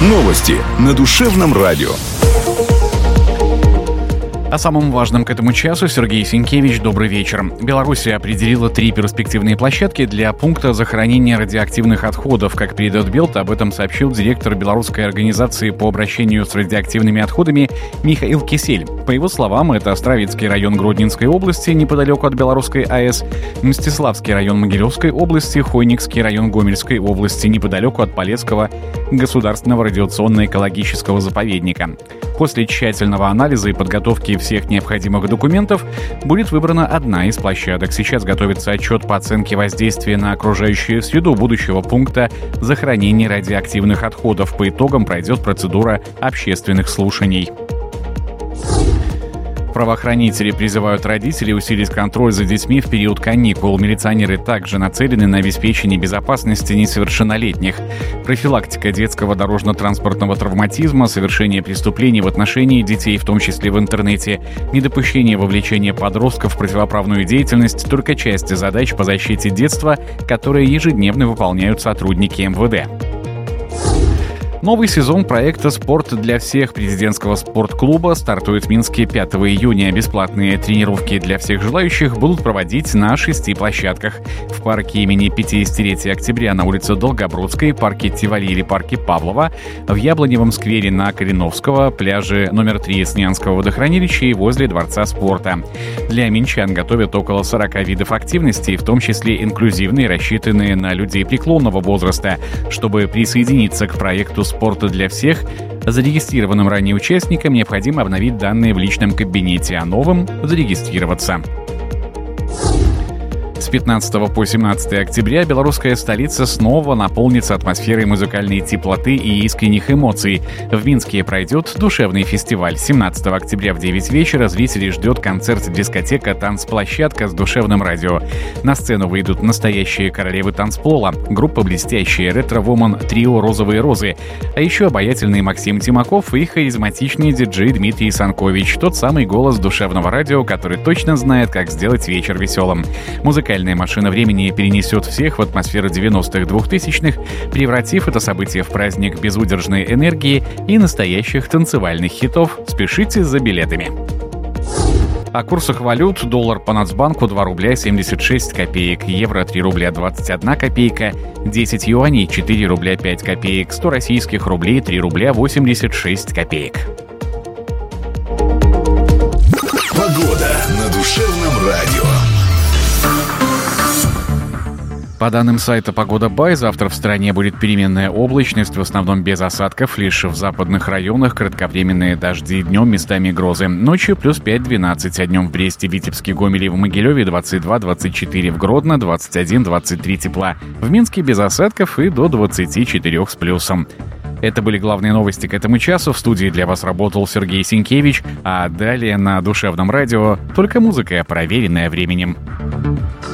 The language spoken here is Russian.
Новости на Душевном радио. О самом важном к этому часу Сергей Сенкевич. Добрый вечер. Беларусь определила 3 перспективные площадки для пункта захоронения радиоактивных отходов. Как передает Белта, об этом сообщил директор Белорусской организации по обращению с радиоактивными отходами Михаил Кисель. По его словам, это Островецкий район Гродненской области, неподалеку от Белорусской АЭС, Мстиславский район Могилевской области, Хойникский район Гомельской области, неподалеку от Полесского государственного радиационно-экологического заповедника. После тщательного анализа и подготовки всех необходимых документов будет выбрана одна из площадок. Сейчас готовится отчет по оценке воздействия на окружающую среду будущего пункта захоронения радиоактивных отходов. По итогам пройдет процедура общественных слушаний. Правоохранители призывают родителей усилить контроль за детьми в период каникул. Милиционеры также нацелены на обеспечение безопасности несовершеннолетних. Профилактика детского дорожно-транспортного травматизма, совершение преступлений в отношении детей, в том числе в интернете, недопущение вовлечения подростков в противоправную деятельность – только часть задач по защите детства, которые ежедневно выполняют сотрудники МВД. Новый сезон проекта «Спорт для всех» президентского спортклуба стартует в Минске 5 июня. Бесплатные тренировки для всех желающих будут проводить на 6 площадках. В парке имени 50-летия октября на улице Долгобродской, парке Тивали или парке Павлова, в Яблоневом сквере на Калиновского, пляже номер 3 Снянского водохранилища и возле Дворца спорта. Для минчан готовят около 40 видов активностей, в том числе инклюзивные, рассчитанные на людей преклонного возраста. Чтобы присоединиться к проекту «Спорта для всех», зарегистрированным ранее участникам необходимо обновить данные в личном кабинете, а новым – зарегистрироваться. С 15 по 17 октября белорусская столица снова наполнится атмосферой музыкальной теплоты и искренних эмоций. В Минске пройдет душевный фестиваль. 17 октября в 9 вечера зрителей ждет концерт-дискотека «Танцплощадка» с душевным радио. На сцену выйдут настоящие королевы танцпола, группа «Блестящие», ретро-вумен, трио «Розовые розы», а еще обаятельный Максим Тимаков и харизматичный диджей Дмитрий Санкович, тот самый голос душевного радио, который точно знает, как сделать вечер веселым. Музыкальная машина времени перенесет всех в атмосферу 90-х, 2000-х, превратив это событие в праздник безудержной энергии и настоящих танцевальных хитов. Спешите за билетами. О курсах валют: доллар по Нацбанку 2 рубля 76 копеек, евро 3 рубля 21 копейка, 10 юаней 4 рубля 5 копеек, 100 российских рублей 3 рубля 86 копеек. Погода на Душевном радио. По данным сайта «Погода.бай», завтра в стране будет переменная облачность, в основном без осадков, лишь в западных районах кратковременные дожди, днем местами грозы. Ночью плюс 5-12, а днем в Бресте, Витебске, Гомеле и в Могилеве 22-24, в Гродно 21-23 тепла. В Минске без осадков и до 24 с плюсом. Это были главные новости к этому часу. В студии для вас работал Сергей Сенкевич, а далее на Душевном радио только музыка, проверенная временем.